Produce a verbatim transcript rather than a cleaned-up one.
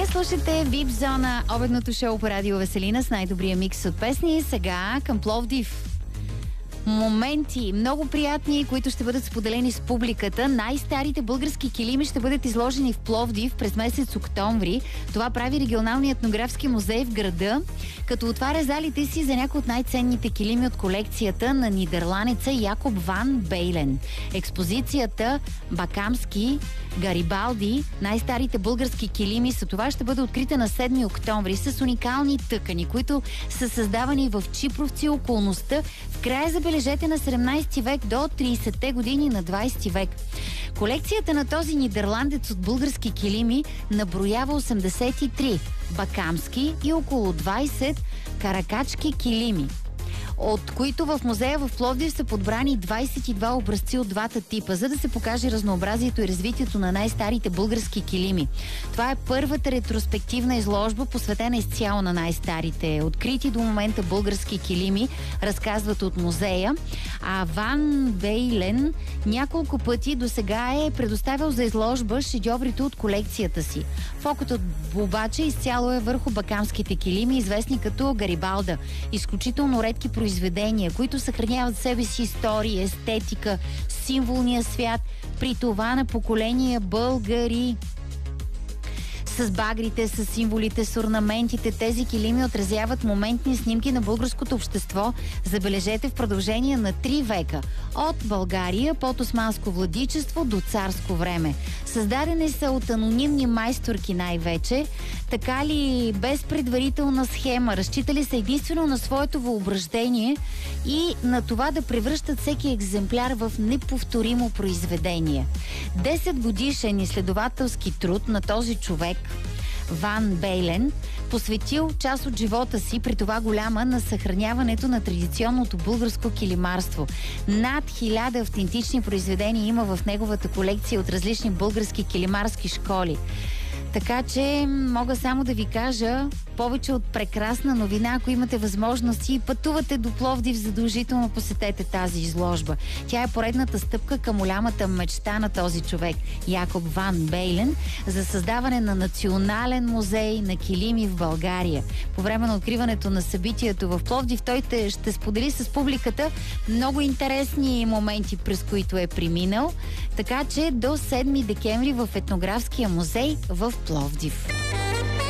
Вие слушате Вип Зона, обедното шоу по Радио Веселина с най-добрия микс от песни. Сега към Пловдив. Моменти, много приятни, които ще бъдат споделени с публиката. Най-старите български килими ще бъдат изложени в Пловдив през месец октомври. Това прави регионалният етнографски музей в града, като отваря залите си за някои от най-ценните килими от колекцията на нидерландеца Якоб ван Бейлен. Експозицията Бакамски, Гарибалди, най-старите български килими, са това ще бъде открита на седми октомври с уникални тъкани, които са създавани в Чипровци, околността, в края, забележете, на седемнайсети век до трийсетте години на двайсети век. Колекцията на този нидерландец от български килими наброява осемдесет и три бакамски и около двайсет каракачки килими, от които в музея в Пловдив са подбрани двайсет и два образци от двата типа, за да се покаже разнообразието и развитието на най-старите български килими. Това е първата ретроспективна изложба, посветена изцяло на най-старите открити до момента български килими, разказват от музея. А Ван Бейлен няколко пъти до сега е предоставил за изложба шедьоврите от колекцията си. Фокусът обаче изцяло е върху бакамските килими, известни като Гарибалда. Изключително редки произведения, които съхраняват в себе си история, естетика, символния свят, при това на поколения българи. С багрите, с символите, с орнаментите, тези килими отразяват моментни снимки на българското общество, забележете, в продължение на три века. От България под османско владичество до царско време. Създадени са от анонимни майсторки най-вече, така ли без предварителна схема, разчитали са единствено на своето въображдение и на това да превръщат всеки екземпляр в неповторимо произведение. десет годишен изследователски труд на този човек, Ван Бейлен, посветил част от живота си, при това голяма, на съхраняването на традиционното българско килимарство. Над хиляда автентични произведения има в неговата колекция от различни български килимарски школи. Така че мога само да ви кажа повече от прекрасна новина. Ако имате възможност и пътувате до Пловдив, задължително посетете тази изложба. Тя е поредната стъпка към голямата мечта на този човек, Якоб ван Бейлен, за създаване на национален музей на килими в България. По време на откриването на събитието в Пловдив той ще сподели с публиката много интересни моменти, през които е преминал. Така че до седми декември в етнографския музей в Пловдив.